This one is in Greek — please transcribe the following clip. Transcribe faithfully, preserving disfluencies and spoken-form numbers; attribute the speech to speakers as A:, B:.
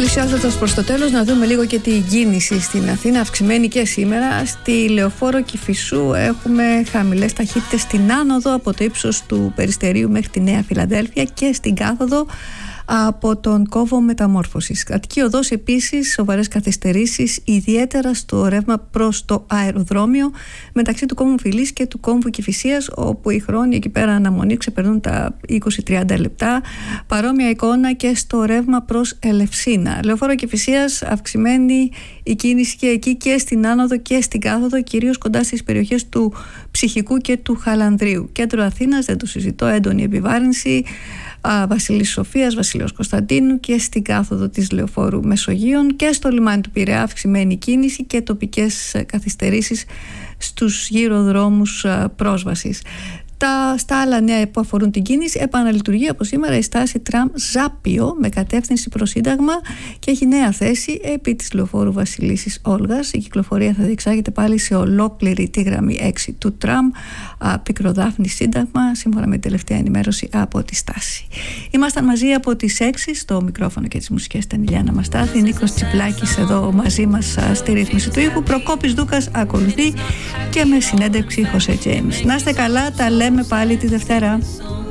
A: Πλησιάζοντας προς το τέλος, να δούμε λίγο και την κίνηση στην Αθήνα, αυξημένη και σήμερα. Στη Λεωφόρο Κηφισού έχουμε χαμηλές ταχύτητες στην άνοδο από το ύψος του Περιστερίου μέχρι τη Νέα Φιλαδέλφια και στην κάθοδο από τον κόβο Μεταμόρφωσης. Αττική οδός επίσης, σοβαρές καθυστερήσεις, ιδιαίτερα στο ρεύμα προς το αεροδρόμιο μεταξύ του κόμβου Φιλής και του κόμβου Κηφισίας, όπου οι χρόνοι εκεί πέρα αναμονή ξεπερνούν τα είκοσι με τριάντα λεπτά. Παρόμοια εικόνα και στο ρεύμα προς Ελευσίνα. Λεωφόρο Κηφισίας, αυξημένη η κίνηση και εκεί και στην άνοδο και στην κάθοδο, κυρίως κοντά στις περιοχές του Ψυχικού και του Χαλανδρίου. Κέντρο Αθήνας, δεν το συζητώ, έντονη επιβάρυνση. Βασιλής Σοφίας, Βασιλείος Κωνσταντίνου και στην κάθοδο της Λεωφόρου Μεσογείων και στο λιμάνι του Πειραιά αυξημένη κίνηση και τοπικές καθυστερήσεις στους γυροδρόμους πρόσβασης. Τα, στα άλλα νέα που αφορούν την κίνηση, επαναλειτουργεί από σήμερα η στάση τραμ Ζάπιο με κατεύθυνση προς Σύνταγμα και έχει νέα θέση επί της Λεωφόρου Βασιλίσσης Όλγας. Η κυκλοφορία θα διεξάγεται πάλι σε ολόκληρη τη γραμμή έξι του τραμ Πικροδάφνη Σύνταγμα, σύμφωνα με την τελευταία ενημέρωση από τη στάση. Ήμασταν μαζί από τις έξι, στο μικρόφωνο και τις μουσικές ήταν η Λιάννα Μαστάθη, Νίκος Τσιπλάκης εδώ μαζί μας στη ρύθμιση του ήχου, Προκόπης Δούκας ακολουθεί και με συνέντευξη Χωσέ Τζέιμς. Να είστε καλά, τα λέμε πάλι τη Δευτέρα.